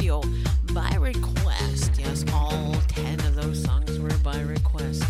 Radio by request. Yes, all 10 of those songs were by request.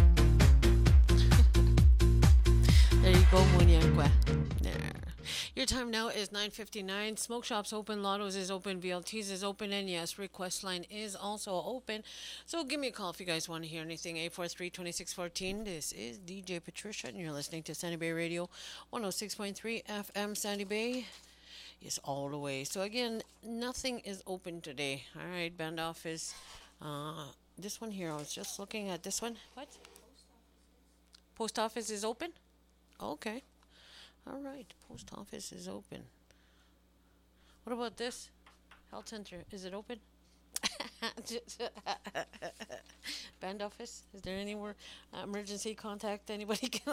There you go, Muñeca. There. Your time now is 9:59. Smoke shops open, Lottos is open, VLTs is open, and yes, request line is also open. So give me a call if you guys want to hear anything. 843-2614. This is DJ Patricia, and you're listening to Sandy Bay Radio, 106.3 FM Sandy Bay. Yes, all the way. So again, nothing is open today. All right, band office. This one here, I was just looking at this one. What? Post office is open? Okay. All right, post office is open. What about this? Health center, is it open? Band office, is there anywhere emergency contact anybody can?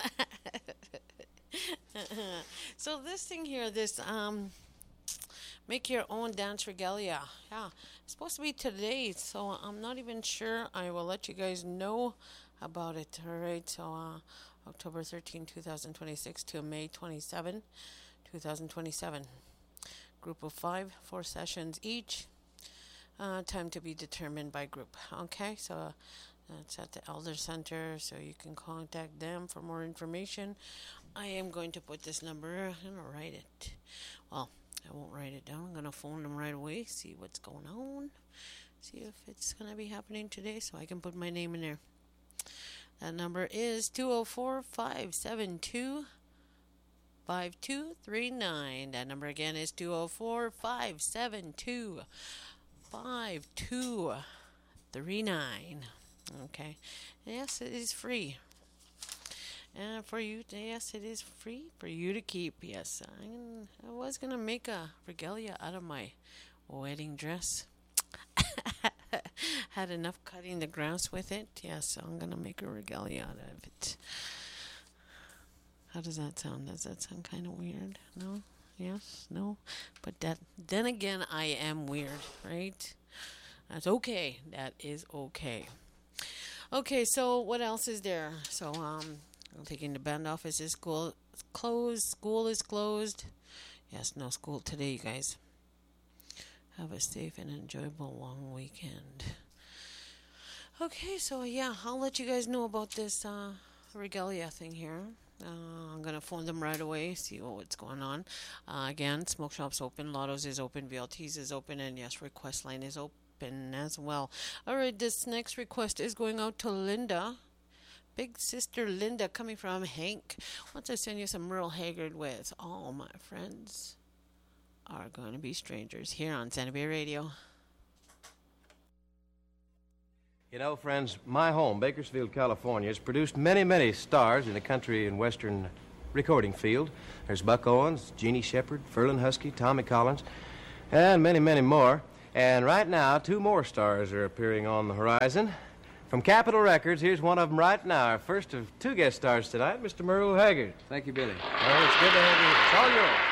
So this thing here, this make your own dance regalia. Yeah, it's supposed to be today, so I'm not even sure. I will let you guys know about it. All right, so October 13, 2026 to May 27, 2027. Group of 5, 4 sessions each. Time to be determined by group. Okay, so that's at the Elder Center, so you can contact them for more information. I am going to put this number, I'm going to write it. Well, I won't write it down. I'm going to phone them right away, see what's going on, see if it's going to be happening today, so I can put my name in there. That number is 204-572-5239. That number again is 204-572-5239. Okay. Yes, it is free. And for you, yes, it is free for you to keep. Yes, I was going to make a regalia out of my wedding dress. Had enough cutting the grass with it. Yes, so I'm going to make a regalia out of it. How does that sound? Does that sound kind of weird? No? Yes? No? But then again, I am weird, right? That's okay. That is okay. Okay, so what else is there? So, I'm thinking the band office is closed. School is closed. Yes, no school today, you guys. Have a safe and enjoyable long weekend. Okay, so yeah, I'll let you guys know about this regalia thing here. I'm going to phone them right away, see what's going on. Again, smoke shops open, Lottos is open, VLTs is open, and yes, request line is open as well. All right, this next request is going out to Linda. Big sister Linda, coming from Hank. Wants to send you some Merle Haggard with All My Friends Are Going to Be Strangers here on Sandy Bay Radio. You know, friends, my home, Bakersfield, California, has produced many, many stars in the country and western recording field. There's Buck Owens, Jeannie Shepherd, Ferlin Husky, Tommy Collins, and many, many more. And right now, 2 more stars are appearing on the horizon. From Capitol Records, here's one of them right now. Our first of 2 guest stars tonight, Mr. Merle Haggard. Thank you, Billy. Well, it's good to have you here. It's all yours.